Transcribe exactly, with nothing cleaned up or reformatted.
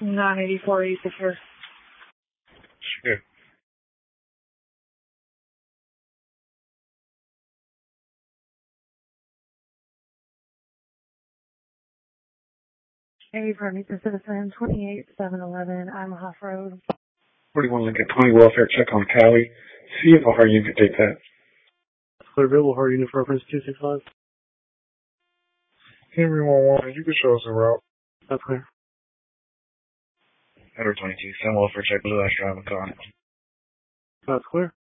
nine eighty-four eighty-six here. Sure. A for Meet the Citizen, twenty-eight seven eleven, Imahoff Road. forty-one Lincoln County Welfare Check on Cali. See if O'Hare you can take that. Clear available, O'Hare unit for reference two six five. Henry one one, you can show us a route. That's clear. Edward twenty-two, send Welfare Check, Blue Ash Drive, and Con. That's clear.